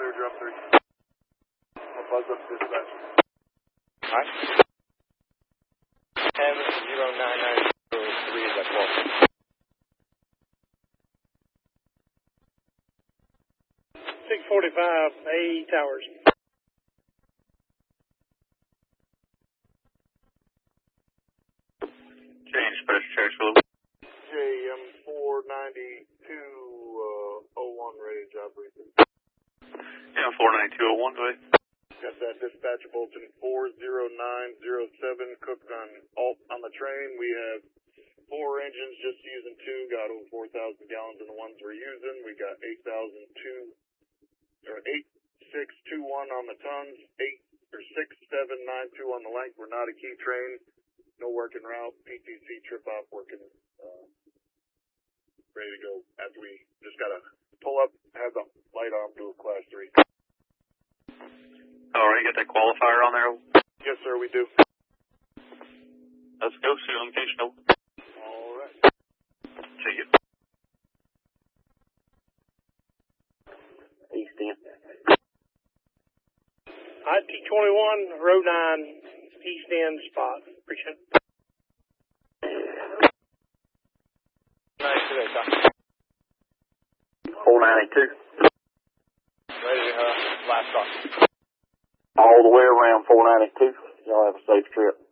clear drop 3. I'll buzz up dispatch. Alright. 10-09903 is that call. 645 A Towers. Change, Special Cherryville. JM 49201 ready to job briefing. Yeah, 49201, go ahead. Got that dispatch bulletin 40907 cooked on the train. We have 4 engines, just using 2. Got over 4,000 gallons in the ones we're using. We got 8621 on the tons, 6792 on the length. We're not a key train. No working route. PTC trip off working. Ready to go. After we just gotta pull up, have the light on, do a class 3. Alright, got that qualifier on there? Yes, sir, we do. Let's go, see your location. Alright. See you. East End. IT-21, row 9, East End spot. Appreciate it. 492. Ready to last talk. All the way around 492. Y'all have a safe trip.